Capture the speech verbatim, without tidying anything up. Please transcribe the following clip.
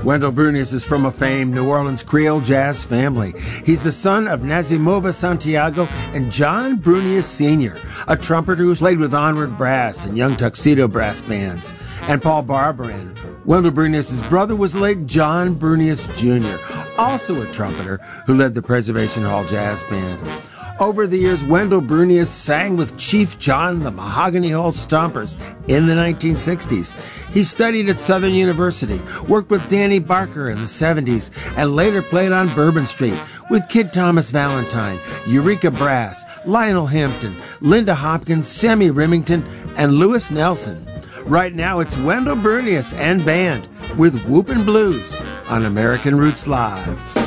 Wendell Brunious is from a famed New Orleans Creole jazz family. He's the son of Nazimova Santiago and John Brunious Senior, a trumpeter who's played with Onward Brass and Young Tuxedo Brass Bands, and Paul Barberin. Wendell Brunious' brother was the late John Brunious Junior, also a trumpeter who led the Preservation Hall Jazz Band. Over the years, Wendell Brunious sang with Chief John the Mahogany Hall Stompers in the nineteen sixties. He studied at Southern University, worked with Danny Barker in the seventies, and later played on Bourbon Street with Kid Thomas Valentine, Eureka Brass, Lionel Hampton, Linda Hopkins, Sammy Remington, and Lewis Nelson. Right now, it's Wendell Brunious and band with Whoopin' Blues on American Roots Live.